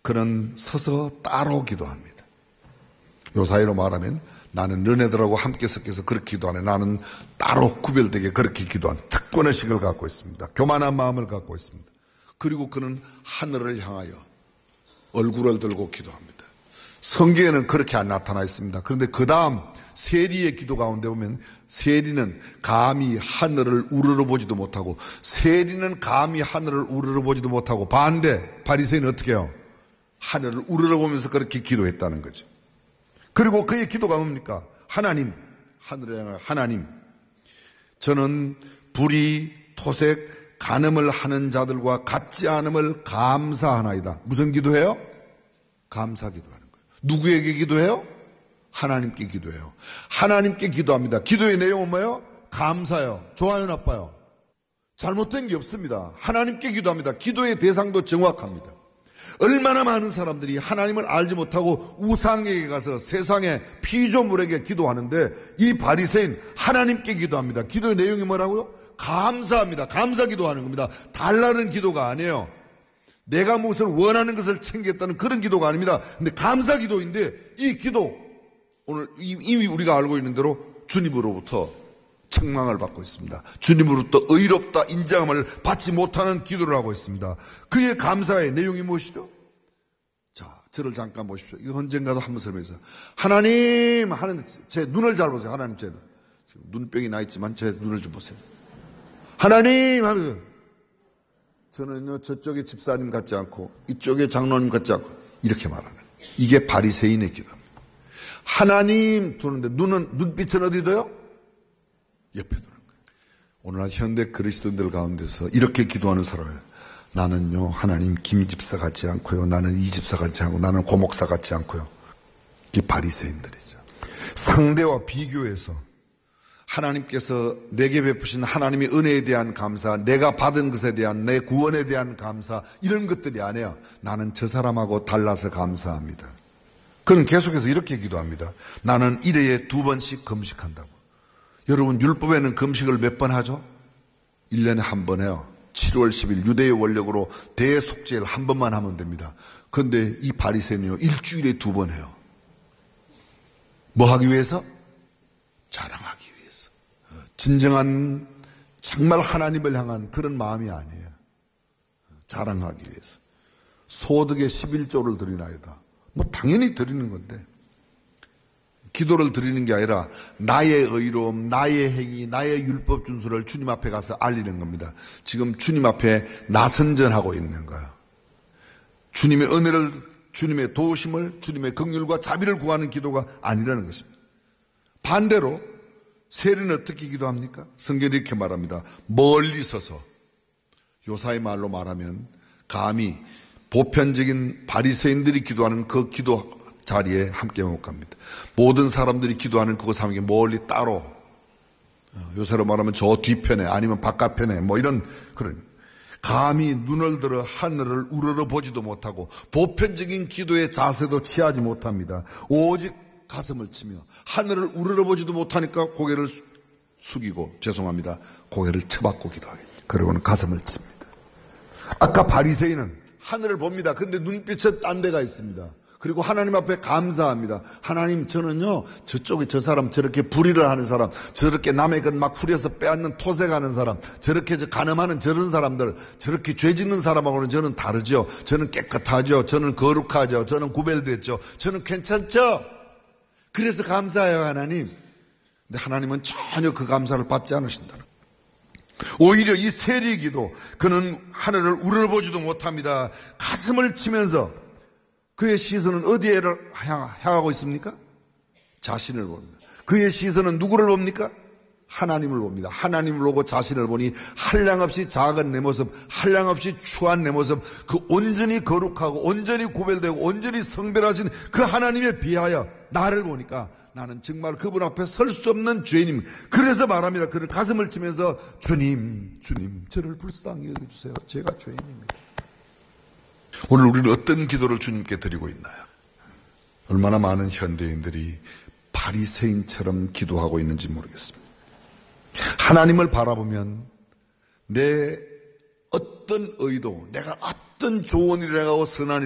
그는 서서 따로 기도합니다. 요 사이로 말하면 나는 너네들하고 함께 섞여서 그렇게 기도 안 해. 나는 따로 구별되게 그렇게 기도한 특권의식을 갖고 있습니다. 교만한 마음을 갖고 있습니다. 그리고 그는 하늘을 향하여 얼굴을 들고 기도합니다. 성경에는 그렇게 안 나타나 있습니다. 그런데 그 다음 세리의 기도 가운데 보면 세리는 감히 하늘을 우러러보지도 못하고 세리는 감히 하늘을 우러러보지도 못하고 반대 바리새인은 어떻게 해요? 하늘을 우러러보면서 그렇게 기도했다는 거죠. 그리고 그의 기도가 뭡니까? 하나님, 하늘에 향하여 하나님, 저는 불의, 토색, 간음을 하는 자들과 같지 않음을 감사하나이다. 무슨 기도해요? 감사 기도하는 거예요. 누구에게 기도해요? 하나님께 기도해요. 하나님께 기도합니다. 기도의 내용은 뭐예요? 감사요. 좋아요, 나빠요? 잘못된 게 없습니다. 하나님께 기도합니다. 기도의 대상도 정확합니다. 얼마나 많은 사람들이 하나님을 알지 못하고 우상에게 가서 세상의 피조물에게 기도하는데 이 바리새인 하나님께 기도합니다. 기도의 내용이 뭐라고요? 감사합니다. 감사 기도하는 겁니다. 달라는 기도가 아니에요. 내가 무엇을 원하는 것을 챙겼다는 그런 기도가 아닙니다. 근데 감사 기도인데 이 기도 오늘 이미 우리가 알고 있는 대로 주님으로부터 책망을 받고 있습니다. 주님으로부터 의롭다 인정함을 받지 못하는 기도를 하고 있습니다. 그의 감사의 내용이 무엇이죠? 자, 저를 잠깐 보십시오. 이거 언젠가도 한번 설명해주세요. 하나님 하는 제 눈을 잘 보세요. 하나님 제 눈. 지금 눈병이 나 있지만 제 눈을 좀 보세요. 하나님 하면서 저는요 저쪽에 집사님 같지 않고 이쪽에 장로님 같지 않고 이렇게 말하는 거예요. 이게 바리새인의 기도입니다. 하나님 두는데 눈빛은 어디 둬요? 옆에 두는 거예요. 오늘날 현대 그리스도인들 가운데서 이렇게 기도하는 사람이에요. 나는요 하나님 김 집사 같지 않고요. 나는 이 집사 같지 않고 나는 고목사 같지 않고요. 이게 바리새인들이죠. 상대와 비교해서 하나님께서 내게 베푸신 하나님의 은혜에 대한 감사, 내가 받은 것에 대한 내 구원에 대한 감사 이런 것들이 아니에요. 나는 저 사람하고 달라서 감사합니다. 그는 계속해서 이렇게 기도합니다. 나는 1회에 2번씩 금식한다고. 여러분 율법에는 금식을 몇 번 하죠? 1년에 한 번 해요. 7월 10일 유대의 원력으로 대속죄를 한 번만 하면 됩니다. 그런데 이 바리새인은요 일주일에 2번 해요. 뭐 하기 위해서? 자랑하기 위해서. 진정한 정말 하나님을 향한 그런 마음이 아니에요. 자랑하기 위해서. 소득의 11조를 드리나이다. 뭐 당연히 드리는 건데 기도를 드리는 게 아니라 나의 의로움, 나의 행위, 나의 율법 준수를 주님 앞에 가서 알리는 겁니다. 지금 주님 앞에 나선전하고 있는 거예요. 주님의 은혜를, 주님의 도우심을, 주님의 긍휼과 자비를 구하는 기도가 아니라는 것입니다. 반대로 세리는 어떻게 기도합니까? 성경이 이렇게 말합니다. 멀리 서서 요사의 말로 말하면 감히 보편적인 바리새인들이 기도하는 그 기도 자리에 함께 못 갑니다. 모든 사람들이 기도하는 그곳 함께 멀리 따로 요새로 말하면 저 뒤편에 아니면 바깥편에 뭐 이런 그런 감히 눈을 들어 하늘을 우러러보지도 못하고 보편적인 기도의 자세도 취하지 못합니다. 오직 가슴을 치며 하늘을 우러러보지도 못하니까 고개를 숙이고 죄송합니다. 고개를 쳐박고 기도하겠죠. 그리고는 가슴을 칩니다. 아까 바리새인은 하늘을 봅니다. 근데 눈빛은 딴 데가 있습니다. 그리고 하나님 앞에 감사합니다. 하나님 저는요 저쪽에 저 사람 저렇게 불의를 하는 사람 저렇게 남의 것 막 후려서 빼앗는 토색하는 사람 저렇게 간음하는 저런 사람들 저렇게 죄 짓는 사람하고는 저는 다르죠. 저는 깨끗하죠. 저는 거룩하죠. 저는 구별됐죠. 저는 괜찮죠. 그래서 감사해요 하나님. 근데 하나님은 전혀 그 감사를 받지 않으신다는 거예요. 오히려 이 세리의 기도 그는 하늘을 우러러보지도 못합니다. 가슴을 치면서 그의 시선은 어디에 향하고 있습니까? 자신을 봅니다. 그의 시선은 누구를 봅니까? 하나님을 봅니다. 하나님을 보고 자신을 보니 한량없이 작은 내 모습, 한량없이 추한 내 모습, 그 온전히 거룩하고 온전히 구별되고 온전히 성별하신 그 하나님에 비하여 나를 보니까 나는 정말 그분 앞에 설 수 없는 죄인임. 그래서 말합니다. 그를 가슴을 치면서 주님 저를 불쌍히 여겨주세요. 제가 죄인입니다. 오늘 우리는 어떤 기도를 주님께 드리고 있나요? 얼마나 많은 현대인들이 바리새인처럼 기도하고 있는지 모르겠습니다. 하나님을 바라보면 내 어떤 의도, 내가 어떤 좋은 일을 하고 선한